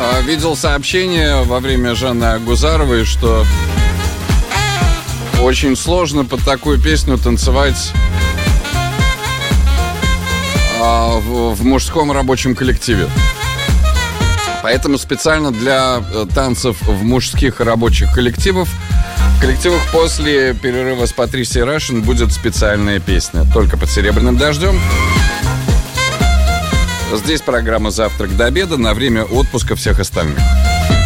видел сообщение во время Жанны Агузаровой, что очень сложно под такую песню танцевать в мужском рабочем коллективе. Поэтому специально для танцев в мужских рабочих коллективах после перерыва с Патрисией Рашин будет специальная песня. Только под серебряным дождем. Здесь программа «Завтрак до обеда» на время отпуска всех остальных.